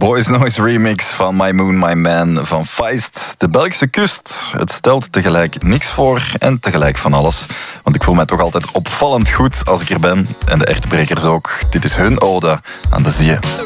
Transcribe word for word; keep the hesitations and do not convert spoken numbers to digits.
Boys Noise remix van My Moon, My Man van Feist. De Belgische kust. Het stelt tegelijk niks voor en tegelijk van alles. Want ik voel mij toch altijd opvallend goed als ik er ben. En de Echtbrekers ook. Dit is hun ode aan de zee.